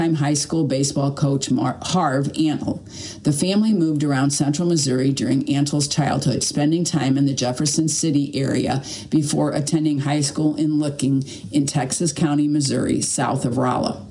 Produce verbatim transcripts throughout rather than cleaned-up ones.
high school baseball coach Mar- Harv Antle. The family moved around central Missouri during Antle's childhood, spending time in the Jefferson City area before attending high school in Licking in Texas County, Missouri, south of Rolla.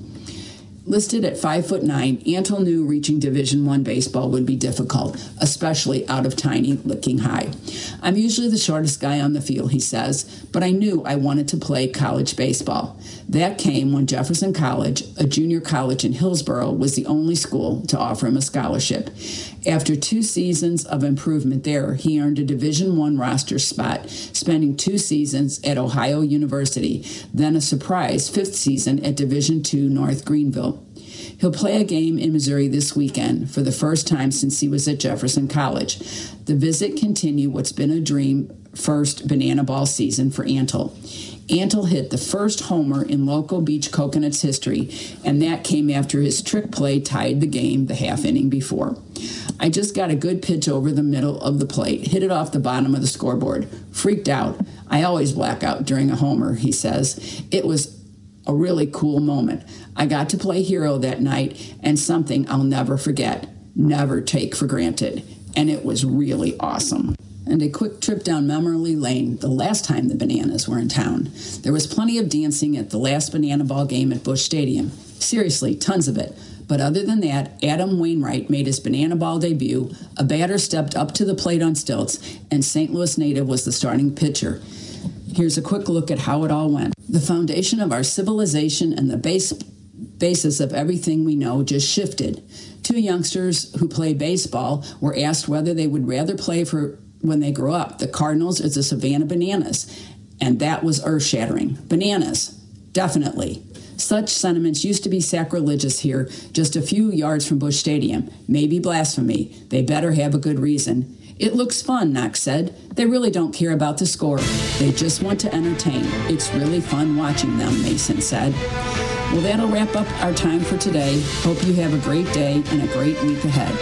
Listed at five foot nine, Antle knew reaching Division One baseball would be difficult, especially out of tiny Licking High. I'm usually the shortest guy on the field, he says, but I knew I wanted to play college baseball. That came when Jefferson College, a junior college in Hillsboro, was the only school to offer him a scholarship. After two seasons of improvement there, he earned a Division One roster spot, spending two seasons at Ohio University, then a surprise fifth season at Division Two North Greenville. He'll play a game in Missouri this weekend for the first time since he was at Jefferson College. The visit continued what's been a dream first banana ball season for Antle. Antle hit the first homer in local Beach Coconuts history, and that came after his trick play tied the game the half inning before. I just got a good pitch over the middle of the plate, hit it off the bottom of the scoreboard. Freaked out. I always black out during a homer, he says. It was a really cool moment. I got to play hero that night, and something I'll never forget, never take for granted. And it was really awesome. And a quick trip down memory lane the last time the Bananas were in town. There was plenty of dancing at the last Banana Ball game at Busch Stadium. Seriously, tons of it. But other than that, Adam Wainwright made his Banana Ball debut, a batter stepped up to the plate on stilts, and Saint Louis native was the starting pitcher. Here's a quick look at how it all went. The foundation of our civilization and the base basis of everything we know just shifted. Two youngsters who play baseball were asked whether they would rather play for when they grow up, the Cardinals or the Savannah Bananas. And that was earth-shattering. Bananas, definitely. Such sentiments used to be sacrilegious here, just a few yards from Busch Stadium. Maybe blasphemy. They better have a good reason. It looks fun, Knox said. They really don't care about the score. They just want to entertain. It's really fun watching them, Mason said. Well, that'll wrap up our time for today. Hope you have a great day and a great week ahead.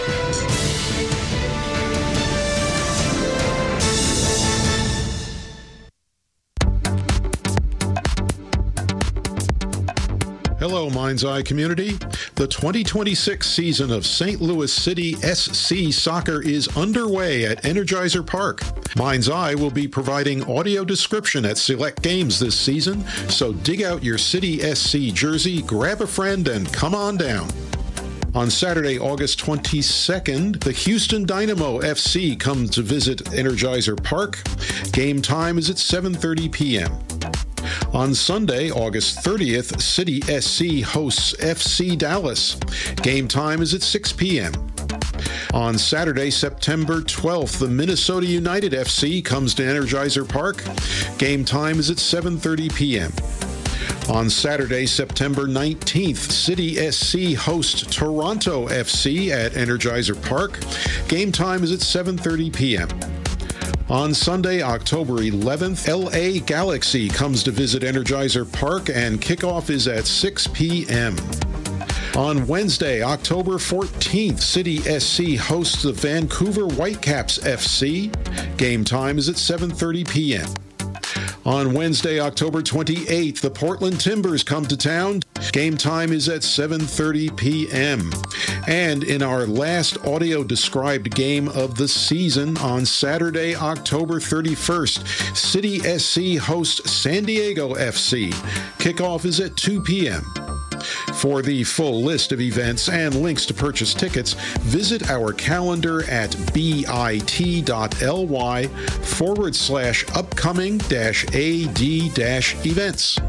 Hello, Mind's Eye community. The twenty twenty-six season of Saint Louis City S C Soccer is underway at Energizer Park. Mind's Eye will be providing audio description at select games this season, so dig out your City S C jersey, grab a friend, and come on down. On Saturday, August twenty-second, the Houston Dynamo F C comes to visit Energizer Park. Game time is at seven thirty p.m. On Sunday, August thirtieth, City S C hosts F C Dallas. Game time is at six p.m. On Saturday, September twelfth, the Minnesota United F C comes to Energizer Park. Game time is at seven thirty p.m. On Saturday, September nineteenth, City S C hosts Toronto F C at Energizer Park. Game time is at seven thirty p.m. On Sunday, October eleventh, L A Galaxy comes to visit Energizer Park, and kickoff is at six p.m. On Wednesday, October fourteenth, City S C hosts the Vancouver Whitecaps F C. Game time is at seven thirty p.m. On Wednesday, October twenty-eighth, the Portland Timbers come to town. Game time is at seven thirty p.m. And in our last audio-described game of the season, on Saturday, October thirty-first, City S C hosts San Diego F C. Kickoff is at two p.m. For the full list of events and links to purchase tickets, visit our calendar at bit.ly forward slash upcoming dash AD dash events.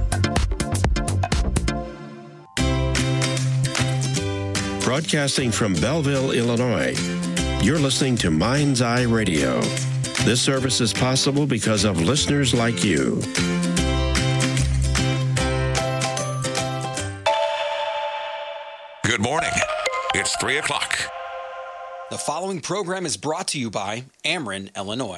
Broadcasting from Belleville, Illinois, you're listening to Mind's Eye Radio. This service is possible because of listeners like you. Good morning. It's three o'clock. The following program is brought to you by Ameren, Illinois.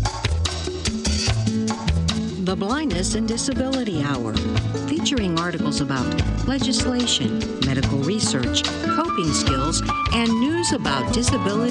The Blindness and Disability Hour, featuring articles about legislation, medical research, coping skills, and news about disability